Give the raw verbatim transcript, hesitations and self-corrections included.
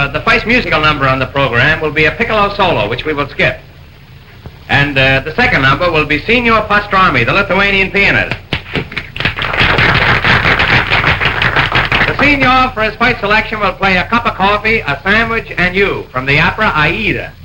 uh, the first musical number on the program will be a piccolo solo, which we will skip. And uh, the second number will be Signor Pastrami, the Lithuanian pianist. The Signor, for his first selection, will play A Cup of Coffee, A Sandwich, and You from the opera Aida.